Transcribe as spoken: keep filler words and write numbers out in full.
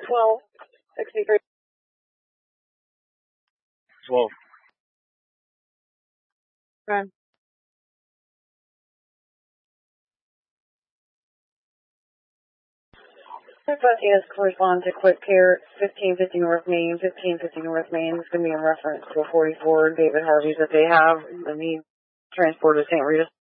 twelve sixty-three. twelve. Run. Yes, correspond to Quick Care, fifteen fifty North Main, fifteen fifty North Main. It's going to be in reference to a forty-four David Harvey that they have. The need transport to Saint Rita.